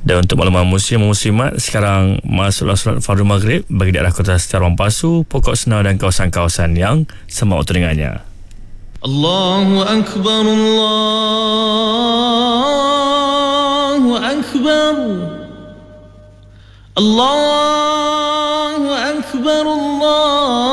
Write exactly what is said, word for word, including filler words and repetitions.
Dan untuk makluman muslim muslimat, sekarang masuklah solat fardu maghrib bagi daerah Kota Setar Pasu, Pokok Senau dan kawasan-kawasan yang sama waktu dengannya. Allahu Akbar, Allahu Akbar, Allahu Akbar, Allah